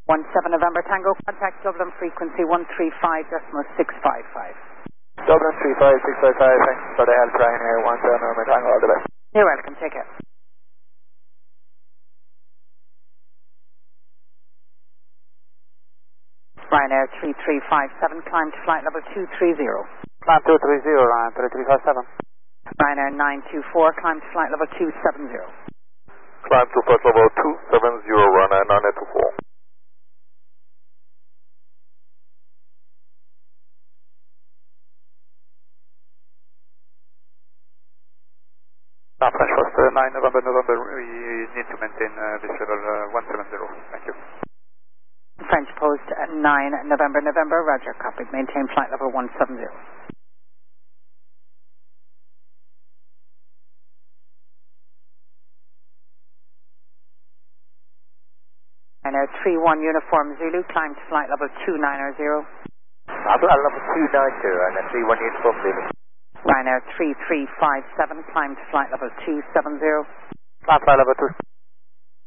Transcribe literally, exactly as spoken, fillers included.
one seven November Tango, contact Dublin frequency one three five point six five five. Dublin three five six five five, thanks for the help, Ryanair one seven November Tango, all the best. You're welcome, take care. Ryanair three three five seven, climb to flight level two three zero. Climb two three zero, Ryanair three three five seven. Ryanair nine two four, climb to flight level two seven zero. Climb to flight level two seven zero, Ryanair nine two four. Now, French first, uh, nine November, November, we need to maintain uh, this level uh, one seven zero, thank you. French post at nine November, November, roger, copied, maintain flight level one seven zero. Ryanair three one Uniform Zulu, climb to flight level two nine zero. Flight level two nine zero, and then three one Uniform Zulu. Ryanair three three five seven, climb to flight level two seven zero. Flight level two.